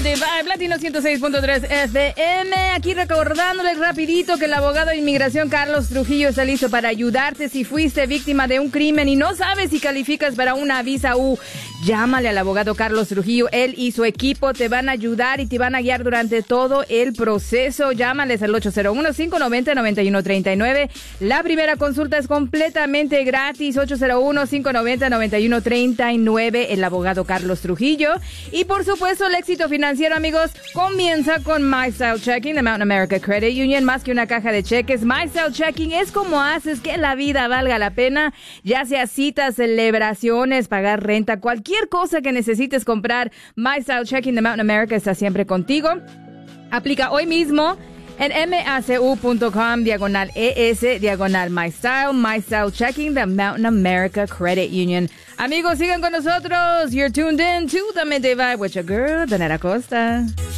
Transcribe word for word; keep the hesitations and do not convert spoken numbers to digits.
Mente Vibe, Latino ciento seis punto tres F M. Aquí recordándoles rapidito que el abogado de inmigración Carlos Trujillo está listo para ayudarte si fuiste víctima de un crimen y no sabes si calificas para una visa U. Llámale al abogado Carlos Trujillo. Él y su equipo te van a ayudar y te van a guiar durante todo el proceso. Llámales al ocho cero uno, cinco nueve cero, nueve uno tres nueve. La primera consulta es completamente gratis. ocho cero uno, cinco nueve cero, nueve uno tres nueve. El abogado Carlos Trujillo. Y por supuesto, el éxito financiero, amigos, comienza con MyStyle Checking de Mountain America Credit Union. Más que una caja de cheques, MyStyle Checking es como haces que la vida valga la pena, ya sea citas, celebraciones, pagar renta, cualquier cosa que necesites comprar. MyStyle Checking de Mountain America está siempre contigo. Aplica hoy mismo en macu.com, diagonal ES, diagonal MyStyle, MyStyle Checking de Mountain America Credit Union. Amigos, sigan con nosotros. You're tuned in to the Midday Vibe with your girl, Danara Costa.